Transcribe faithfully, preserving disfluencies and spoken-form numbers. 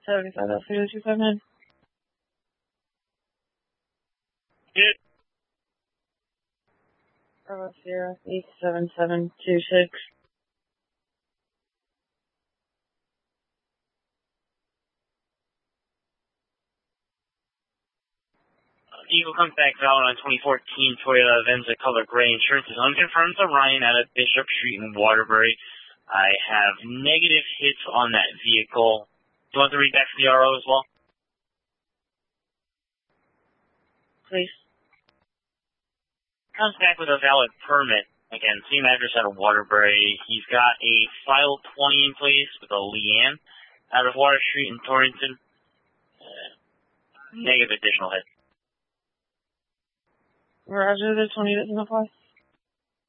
seventy-five, that's zero two five nine. Good. Bravo Sierra, eight seven seven two six. Eagle comes back valid on twenty fourteen Toyota Venza color gray. Insurance is unconfirmed to Ryan out of Bishop Street in Waterbury. I have negative hits on that vehicle. Do you want to read back to the R O as well? Please. Comes back with a valid permit. Again, same address out of Waterbury. He's got a file twenty in place with a Leanne out of Water Street in Torrington. Uh, negative additional hit. Roger, the twenty doesn't apply.